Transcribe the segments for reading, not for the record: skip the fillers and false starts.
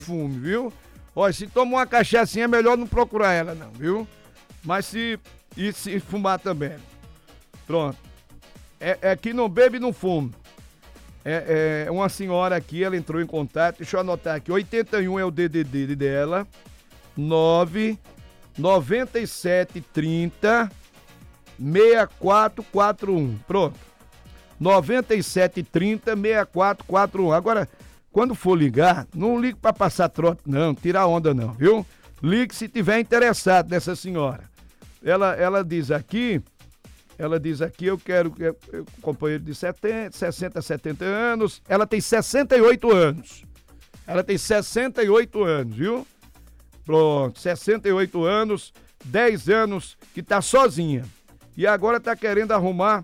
fume, viu? Olha, se toma uma cachaçinha é melhor não procurar ela não, viu? Mas se fumar também. Pronto. É que não bebe e não fume. Uma senhora aqui, ela entrou em contato, deixa eu anotar aqui, 81 é o DDD dela, 99730 6441. Pronto. 9730 6441. Agora, quando for ligar, não ligue pra passar trote não, tirar onda não, viu? Ligue se tiver interessado nessa senhora. Ela diz aqui, eu quero companheiro de 60, 70 anos, ela tem 68 anos. Ela tem 68 anos, viu? Pronto, 68 anos, 10 anos que tá sozinha. E agora tá querendo arrumar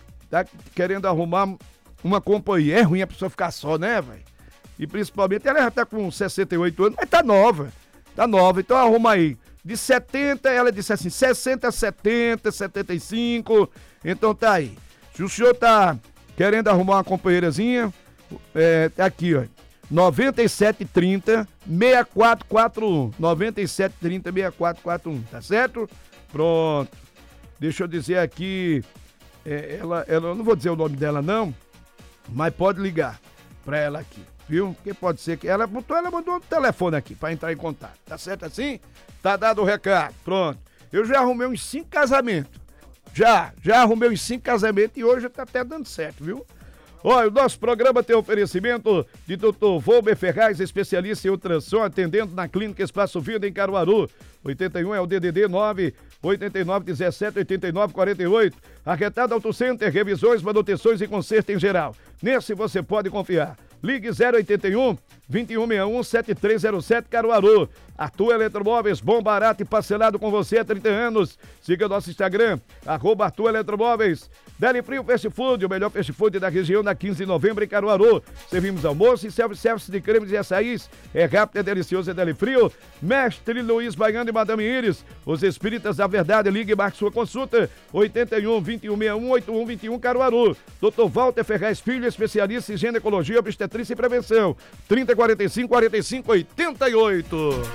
uma companhia. É ruim a pessoa ficar só, né, velho? E principalmente ela já tá com 68 anos, mas tá nova. Então arruma aí. De 70, ela disse assim, 60, 70, 75, então tá aí. Se o senhor tá querendo arrumar uma companheirazinha, tá aqui, ó, 9730 6441, 9730 6441, tá certo? Pronto. Deixa eu dizer aqui, ela, eu não vou dizer o nome dela não, mas pode ligar pra ela aqui, viu? Porque pode ser que ela mandou um telefone aqui pra entrar em contato, tá certo assim? Tá dado o recado, pronto. Eu já arrumei uns 5 casamentos. Já arrumei uns 5 casamentos e hoje tá até dando certo, viu? Olha, o nosso programa tem oferecimento de Dr. Volber Ferraz, especialista em ultrassom, atendendo na Clínica Espaço Vida em Caruaru. 81 é o DDD 9 89 17 89 48. Arquetada Auto Center, revisões, manutenções e conserto em geral. Nesse você pode confiar. Ligue 081 2161 7307 Caruaru. Arthur Eletromóveis, bom, barato e parcelado com você há 30 anos. Siga nosso Instagram, @Arthur Eletromóveis. Deli Frio Fast Food, o melhor fast food da região, na 15 de novembro em Caruaru. Servimos almoço e self-service de cremes e açaís. É rápido, é delicioso, é Deli Frio. Mestre Luiz Baiano e Madame Iris, os espíritas da verdade. Ligue e marque sua consulta. 81 2161 8121 Caruaru. Dr. Walter Ferraz Filho, especialista em ginecologia, obstetrícia e prevenção. 3045 45 88.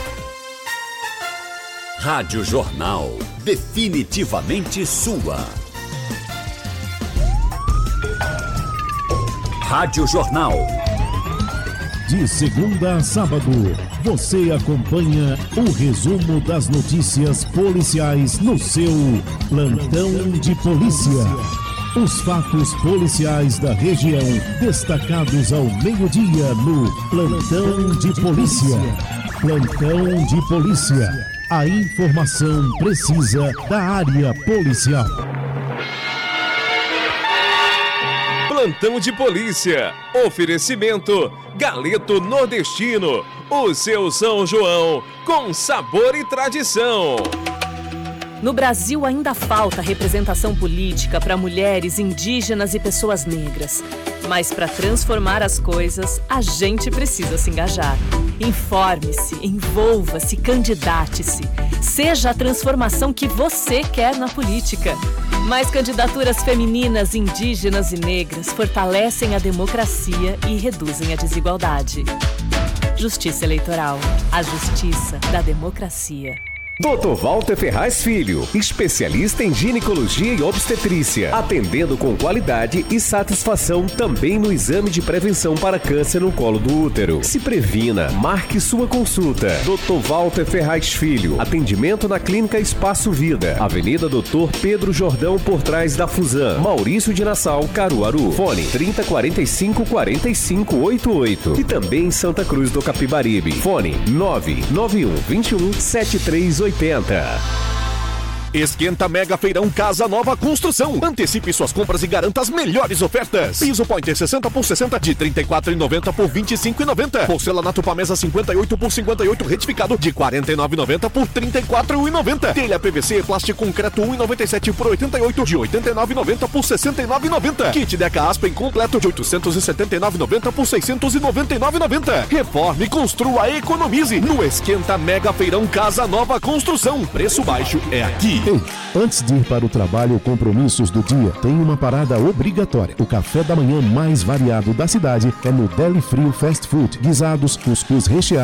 Rádio Jornal, definitivamente sua. Rádio Jornal. De segunda a sábado, você acompanha o resumo das notícias policiais no seu Plantão de Polícia. Os fatos policiais da região, destacados ao meio-dia no Plantão de Polícia. Plantão de Polícia. A informação precisa da área policial. Plantão de Polícia. Oferecimento Galeto Nordestino. O seu São João com sabor e tradição. No Brasil ainda falta representação política para mulheres, indígenas e pessoas negras. Mas para transformar as coisas, a gente precisa se engajar. Informe-se, envolva-se, candidate-se. Seja a transformação que você quer na política. Mais candidaturas femininas, indígenas e negras fortalecem a democracia e reduzem a desigualdade. Justiça Eleitoral. A justiça da democracia. Dr. Walter Ferraz Filho, especialista em ginecologia e obstetrícia, atendendo com qualidade e satisfação também no exame de prevenção para câncer no colo do útero. Se previna, marque sua consulta. Dr. Walter Ferraz Filho, atendimento na Clínica Espaço Vida, Avenida Dr. Pedro Jordão, por trás da Fusan, Maurício de Nassau, Caruaru. Fone 3045 4588 e também em Santa Cruz do Capibaribe. Fone 991 21 7380. Esquenta Mega Feirão Casa Nova Construção. Antecipe suas compras e garanta as melhores ofertas. Piso Pointer 60 por 60 de R$ 34,90 por R$ 25,90. Porcelanato Pamesa 58 por 58 retificado de R$ 49,90 por R$ 34,90. Telha PVC plástico concreto 1,97 por 88 de R$ 89,90 por R$ 69,90. Kit Deca Aspen completo de R$ 879,90 por R$ 699,90. Reforme, construa, economize no Esquenta Mega Feirão Casa Nova Construção. Preço baixo é aqui. Ei, antes de ir para o trabalho ou compromissos do dia, tem uma parada obrigatória. O café da manhã mais variado da cidade é no Deli Frio Fast Food. Guisados, cuscuz recheado